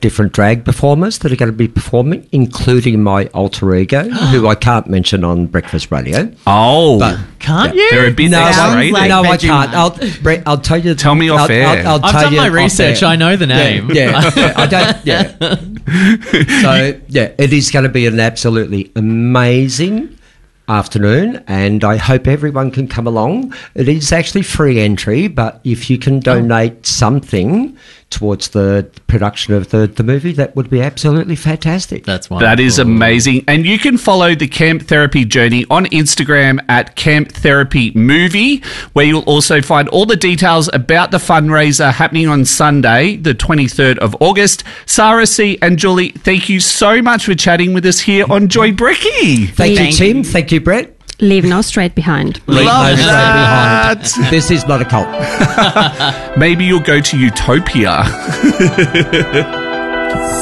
different drag performers that are going to be performing, including my alter ego, who I can't mention on Breakfast Radio. Oh, But, Can't you? they're a bit X-rated. like no, I Vegemite. can't. Brett, I'll tell you. Tell me off air. I've done my research. I know the name. Yeah, I don't. Yeah. So it is going to be an absolutely amazing afternoon, and I hope everyone can come along. It is actually free entry, but if you can donate something towards the production of the movie, that would be absolutely fantastic. That's wonderful. That is amazing. And you can follow the Camp Therapy journey on Instagram at Camp Therapy Movie, where you'll also find all the details about the fundraiser happening on Sunday, the 23rd of August. Sarah C. and Julie, thank you so much for chatting with us here on Joy Brekkie. Thank you, Tim. Thank you, Brett. Leave no straight behind. Leave Love no straight that. behind. This is not a cult. Maybe you'll go to Utopia.